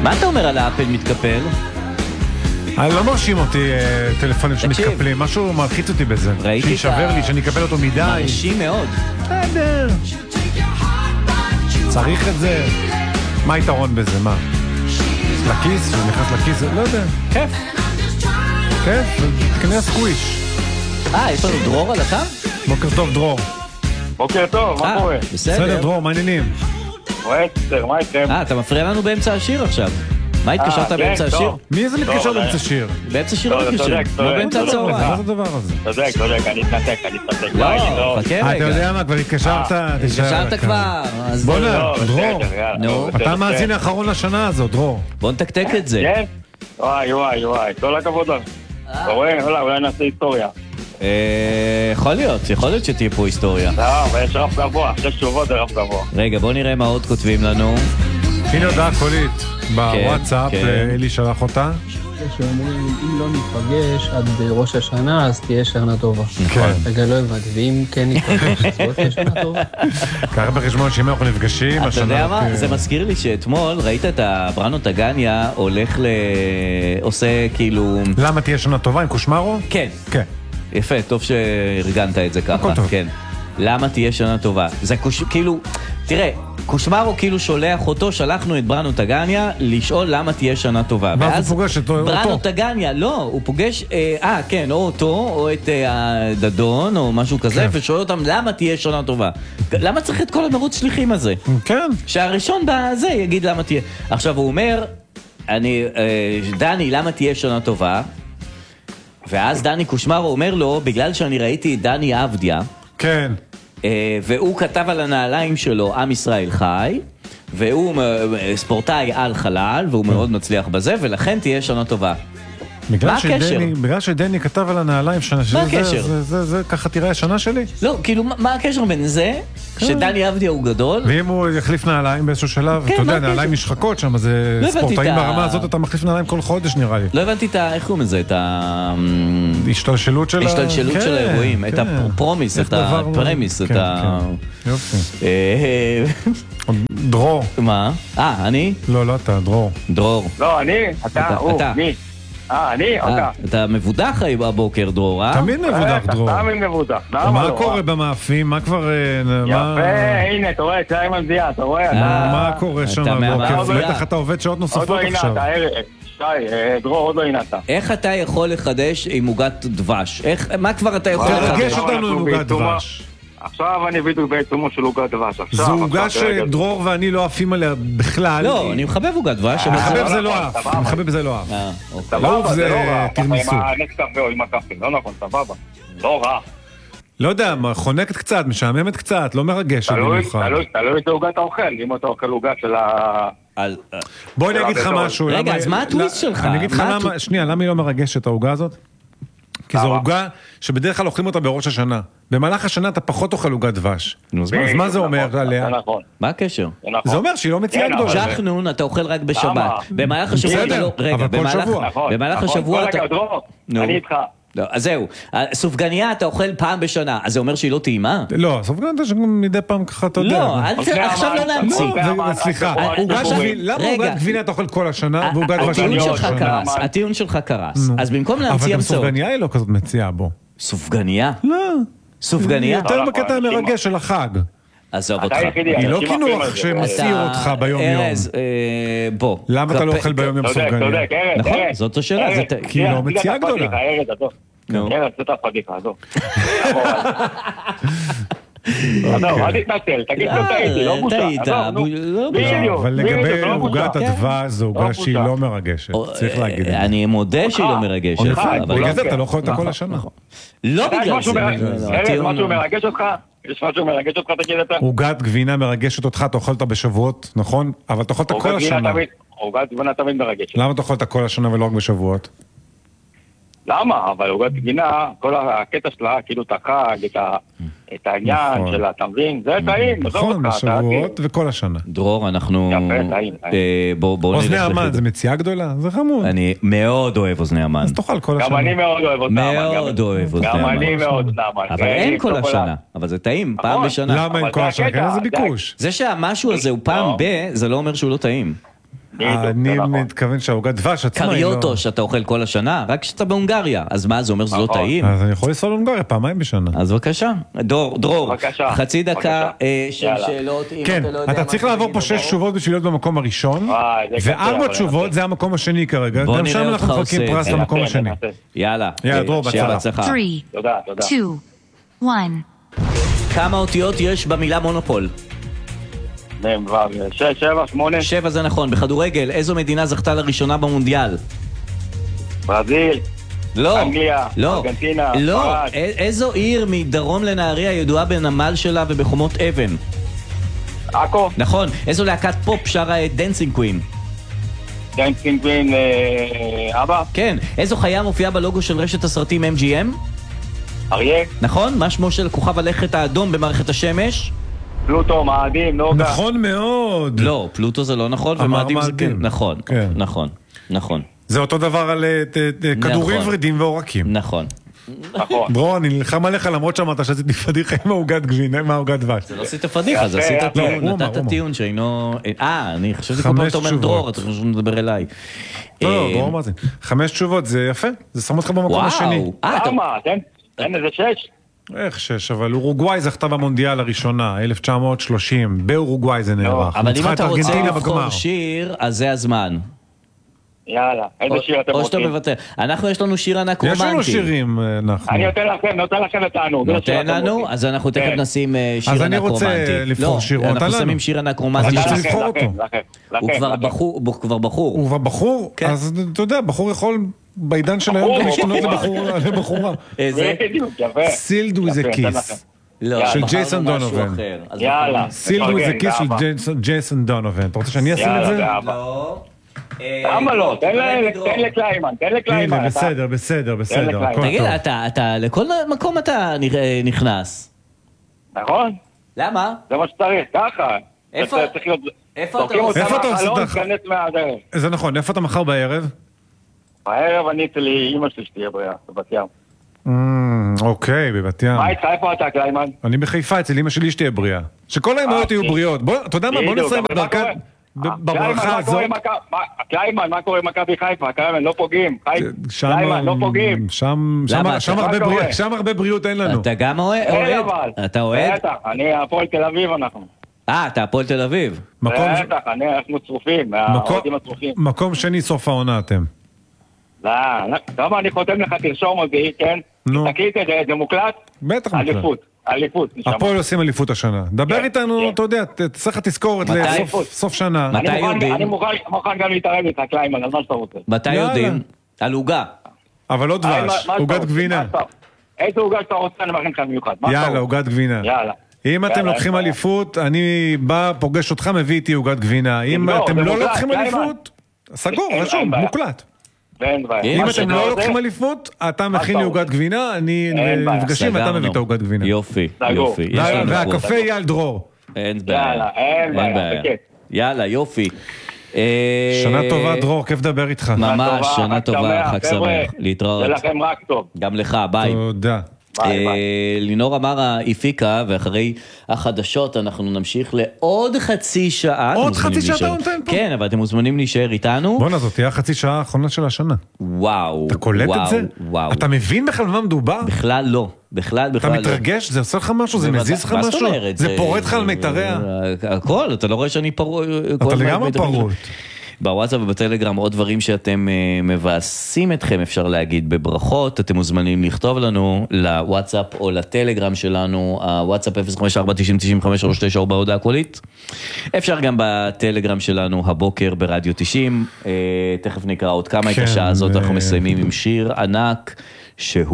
מה אתה אומר על האפל מתקפל? אני לא מרשים אותי טלפונים שמתקפלים, משהו מלחיץ אותי בזה. שישבר לי, שאני אקבל אותו מדי. מרשים מאוד. בסדר. צריך את זה. מה היתרון בזה? מה? לכיס? שזה נכנס לכיס? לא יודע. כיף. כיף? תקנה סקוויש. יש לנו דרור על אתה? בוקר טוב, דרור. בוקר טוב, מה קורה? בסדר, דרור, מעניינים. מה איתכם? אתה מפריע לנו באמצע השיר עכשיו. מה התקשרת באמצע השיר? מי זה מתקשר באמצע שיר? באמצע שיר לא מתקשר, לא באמצע הצהריים. מה זה הדבר הזה? צודק, אני אתנתק. לא, חכה רגע. אתה יודע מה, כבר התקשרת? התקשרת כבר. בוא דרור, אתה מאזין האחרון לשנה הזאת, דרור. בוא נתקתק את זה. כן? וואי, כל הכבוד לך. אתה רואה? אולי נעשה היסטוריה. יכול להיות שתהיה פה היסטוריה. אבל יש רף גבוה, 6 תשובות זה רף גבוה. רגע, בוא נראה מה עוד כותבים לנו. הנה הודעה קולית בוואטסאפ, אלי שלח אותה. שאומרים, אם לא ניפגש עד ראש השנה, אז תהיה שנה טובה. כן. רגע, לא הבנתי, ואם כן ניפגש, אז לא תהיה שנה טובה. קרה בחשבון שאם אנחנו נפגשים, אתה יודע מה? זה מזכיר לי שאתמול ראית את בראנו טגניה הולך עושה כאילו... למה תהיה שנה טובה עם קושמרו? כן. כן. יפה, טוב שארגנת את זה ככה. הכל טוב. כן. למה תהיה שנה טובה? זה כאילו... תראה, קושמרו כאילו שולח אותו, שלחנו את בראנו טגניה לשאול למה תהיה שנה טובה. ואז הוא פוגש אותו. בראנו טגניה, לא, הוא פוגש, כן, או אותו, או את הדדון, או משהו כזה, ושואל אותם למה תהיה שנה טובה. למה צריך את כל המרוץ שליחים הזה? כן. שהראשון בזה יגיד למה תהיה. עכשיו הוא אומר, דני, למה תהיה שנה טובה? ואז דני קושמרו אומר לו, בגלל שאני ראיתי את דני אבדיה, כן. והוא כתב על הנעליים שלו עם ישראל חי, והוא ספורטאי על חלל, והוא מאוד מצליח בזה, ולכן תהיה שנה טובה. מה הקשר? בגלל שדני כתב על הנעליים שנה שלי, מה הקשר? זה ככה תראה השנה שלי? לא, כאילו, מה הקשר בין זה, שדני אבדיה הוא גדול? ואם הוא יחליף נעליים באיזשהו שלב, אתה יודע, נעליים נשחקות שם, זה ספורטאים ברמה הזאת, אתה מחליף נעליים כל חודש נראה לי. לא הבנתי איך קוראים לזה, את ההשתלשלות של האירועים, את הפרומיס, את הפרמיס, את ה... יופי. דרור. מה? אני? לא, אתה, דרור. דרור. לא, אני, אתה, מי? אני, אותה. אתה מבודח בבוקר, דרור, תמיד מבודח, דרור. תמיד מבודח. מה קורה במאפים? מה כבר... יפה, הנה, אתה רואה, צהי מנזיעה, אתה רואה? מה קורה שם בבוקר? בטח אתה עובד שעות נוספות עכשיו. עוד לא עינת, שי, דרור, עוד לא עינת. איך אתה יכול לחדש עם עוגת דבש? מה כבר אתה יכול לחדש? תרגש אותנו עם עוגת דבש. עכשיו אני בדיוק בעיצומו של עוגת דבש. זו עוגה שדרור ואני לא עפים עליה בכלל. לא, אני מחבב עוגת דבש. מחבב זה לא עף. מחבב זה לא עף. סבבה, זה לא רע. תרמיסו. עם הנקס קפה או עם הקפים, לא נכון, סבבה. לא רע. לא יודע, חונקת קצת, משעממת קצת, לא מרגשת במיוחד. תלוי את עוגת האוכל, אם אתה אוכל עוגה של ה... בוא אני אגיד לך משהו. רגע, אז מה הטוויסט שלך? אני אגיד לך שנייה, למה היא לא מרגשת העוגה הזאת? כי זו עוגה שבדרך כלל אוכלים אותה בראש השנה. במהלך השנה אתה פחות אוכל עוגת דבש. אז מה זה אומר עליה? מה הקשר? זה אומר שהיא לא מציעה גדולה. שחנון אתה אוכל רק בשבת. במהלך השבוע אתה לא... רגע, במהלך השבוע אתה... אני איתך. אז זהו, סופגניה אתה אוכל פעם בשנה, אז זה אומר שהיא לא טעימה? לא, סופגניה אתה מדי פעם ככה, אתה יודע. לא, עכשיו לא להמציא. סליחה, למה עוגת גבינה אתה אוכל כל השנה, ועוגת דבש כל השנה? הטיעון שלך קרס, אז במקום להמציא אבל גם המצאות... סופגניה היא לא כזאת מציעה בו. סופגניה? לא. סופגניה? יותר בקטע המרגש של החג. עזוב אותך. היא לא קינוח שמסיר אותך ביום יום. בוא. למה אתה לא אוכל ביום יום סופגניה? נכון, זאת השאלה. כי היא לא מציעה גדולה. ארז, זאת הפדיחה, עזוב. אל תתנצל, תגיד לא טעיתי, לא בושה. אבל לגבי עוגת הדבש, זו עוגה שהיא לא מרגשת, צריך להגיד את זה. אני מודה שהיא לא מרגשת. בגלל זה אתה לא אוכל אותה כל השנה. לא בגלל זה. ארז, משהו מרגש אותך? יש משהו מרגש אותך, תגיד אתה? עוגת גבינה מרגשת אותך, אתה אוכל אותה בשבועות, נכון? אבל אתה אוכל אותה כל השנה. עוגת גבינה תמיד מרגשת. למה אתה אוכל אותה כל השנה ולא רק בשבועות? למה? אבל עוגת גבינה, כל הקטע שלה, כאילו את החג, את העניין של התמבין, זה טעים. נכון, בשבועות וכל השנה. דרור, אנחנו... יפה, טעים. אוזני המן, זה מציאה גדולה? זה חמוד. אני מאוד אוהב אוזני המן. אז תאכל כל השנה. גם אני מאוד אוהב אוזני המן. מאוד אוהב אוזני המן. גם אני מאוד אוזני המן. אבל אין כל השנה, אבל זה טעים, פעם בשנה. למה אין כל השנה? כן, זה ביקוש. זה שהמשהו הזה הוא פעם זה לא אומר שהוא לא טעים. אני מתכוון שהעוגת דבש עצמה היא לא... קריוטו שאתה אוכל כל השנה, רק כשאתה בהונגריה. אז מה, זה אומר שזה לא טעים? אז אני יכול לנסוע להונגריה פעמיים בשנה. אז בבקשה. דרור, בבקשה. חצי דקה של יאללה. שאלות, אם כן, אתה לא יודע... אתה צריך לעבור פה 6 תשובות בשביל להיות במקום הראשון, זה קשה, ו4 אבל תשובות זה המקום השני כרגע. בוא גם נראה שם אותך אנחנו מחלקים עושה את פרס זה. למקום השני. יאללה. דרור, שיהיה בהצלחה. 3, תודה, תודה. 2, 1. כמה אותיות יש במילה מונופול? 6, 7, 8. 7 זה נכון. בכדורגל, איזו מדינה זכתה לראשונה במונדיאל? ברזיל. לא. אנגליה, לא. ארגנטינה, לא. ספרד. איזו עיר מדרום לנהריה ידועה בנמל שלה ובחומות אבן? עכו. נכון. איזו להקת פופ שרה את דנסינג קווין? דנסינג קווין, אבא. כן. איזו חיה מופיעה בלוגו של רשת הסרטים MGM? אריה. נכון. מה שמו של כוכב הלכת האדום במערכת השמש? פלוטו, מאדים, נוגה. נכון מאוד. לא, פלוטו זה לא נכון, ומאדים זה כן. נכון, כן. נכון, נכון, זה אותו דבר על כדורים נכון. ורידים ועורקים. נכון. נכון. דרור, אני נלחם עליך למרות שאמרת שעשיתי פדיחה עם העוגת גבינה, עם העוגת דבש. זה לא עשית פדיחה, זה עשית יפה. טיעון, הוא אמר, נתת הוא אמר. טיעון שאינו... אני חשבתי כל פעם 5 אתה אומר תשובות. דרור, אתה חושב שהוא מדבר אליי. לא, דרור אמרתי. 5 תשובות, זה יפה. זה שם אותך במקום השני. וואו, למה? תן איזה 6. איך 6, אבל אורוגוואי זכתה במונדיאל הראשונה, 1930, באורוגוואי זה נערך. אבל אם ניצחה את אתה רוצה ארגנטינה לבחור בגמר. שיר, אז זה הזמן. יאללה, איזה שיר אתם או שאתה רוצים? מוותר. אנחנו יש לנו שיר ענק יש לנו רומנטי. שירים, אנחנו. אני נותן לכם את הענוג. איזה שיר נותן אתם לנו, רוצים? אז אנחנו תכף כן. נשים שיר ענק אני רומנטי. רוצה לבחור שיר, לא, נתן אנחנו לנו. שמים שיר ענק אז רומנטי. אני של- רוצה לבחור אותו. הוא כבר בחור, הוא כבר בחור. הוא בחור? כן. אז אתה יודע, בחור יכול בעידן של היום גם להשתנות לבחורה. איזה? בדיוק, יפה. סילד וויז יפה, כיס. נתן לכם. לא, של בחרנו ג'ייסון משהו דונובן. אחר. אז יאללה. סילד וויז מפרגן, כיס של באהבה. ג'ייסון דונובן. אתה רוצה שאני אשים את יאללה, זה? באהבה. לא. למה לא? תן לקליימן, תן לקליימן. הנה, אתה- בסדר, לקליימן. הכל תגיד, טוב. אתה לכל מקום אתה נכנס. נכון? למה? זה מה שצריך, ככה. איפה- זה צריך להיות- איפה זורקים אתה אותם איפה אתה עושה מהחלון, את תיכנס מהדרך. זה נכון, איפה אתה מחר בערב? בערב אני אצל אמא שלי שתהיה בריאה, בבת ים. אוקיי, בבת ים. מה איתך, איפה אתה, קליימן? אני בחיפה, אצל אמא שלי שתהיה בריאה. שכל האמהות יהיו אוקיי. בריאות. אתה יודע מה, בוא בדיוק, נסיים אבל מה בדרכת... קורה? בברכה הזאת. קליימן, מה קורה עם מכבי חיפה? קליימן, לא פוגעים. קליימן, לא פוגעים. למה? שם הרבה בריאות אין לנו. אתה גם אוהד? אין אבל. אתה אוהד? בטח, אני הפועל תל אביב אנחנו. אתה הפועל תל אביב. בטח, אנחנו צרופים, האוהדים הצרופים. מקום שני סוף העונה אתם. לא, למה אני חותם לך, תרשום אותי, כן? נו. תקליט את זה, זה מוקלט? בטח מוקלט. אליפות, נשמה. הפועל עושים אליפות השנה. דבר כן, איתנו, כן. אתה יודע, צריך תזכורת מתי? לסוף שנה. מתי יודעים? אני מוכן גם להתערב איתך, קליימן, על מה שאתה רוצה. מתי יאללה. יודעים? על עוגה. אבל לא מה דבש, שאתה עוגת רוצה, גבינה. מה שאתה- איזה עוגה שאתה רוצה, אני מכין לך מיוחד. מה אתה יאללה, רוצה? עוגת גבינה. יאללה. אם אתם יאללה, לוקחים אין בעיה. אליפות, אני בא, פוגש אותך, מביא איתי עוגת גבינה. אם לא, אתם זה לא מוקלט, לוקחים קליימן. אליפות, סגור, אין רשום, בעיה. מוקלט. ואין בעיה. אם אם מה אתם שאתה לא רוצה, לוקחים אליפות, אתה מכין לי אתה עוגת גבינה, אני אין בעיה. נפגשים ואתה מביא את העוגת גבינה. יופי, סגור. יופי. יש לנו והקפה יהיה על דרור. אין בעיה. יאללה, אין בעיה, בכיף. יאללה, יופי. שנה טובה, דרור, כיף לדבר איתך. ממש, שנה טובה, חג חבר'ה, שמח. להתראות. זה לכם רק טוב. גם לך, ביי. תודה. ביי, ביי. לינור אמרה הפיקה, ואחרי החדשות אנחנו נמשיך לעוד חצי שעה. עוד אתם מוזמנים חצי שעה אתה להישאר. נותן פה? כן, אבל אתם מוזמנים להישאר איתנו. בואנה, זאת תהיה החצי שעה האחרונה של השנה. וואו. אתה קולט וואו, את זה? וואו. אתה מבין בכלל במה מדובר? בכלל לא. בכלל אתה לא. מתרגש? זה עושה לך משהו? זה מזיז לך מה זאת משהו? אומרת? זה פורט לך על מיתריה? הכל, אתה לא רואה שאני פרוט. אתה לגמרי פרוט. בוואטסאפ ובטלגרם עוד דברים שאתם מבאסים אתכם, אפשר להגיד בברכות. אתם מוזמנים לכתוב לנו לוואטסאפ או לטלגרם שלנו, הוואטסאפ 054-90-95-39 או בהודעה הקולית. אפשר גם בטלגרם שלנו הבוקר ברדיו 90. תכף נקרא עוד כמה את כן, השעה הזאת, אנחנו מסיימים עם שיר ענק שהוא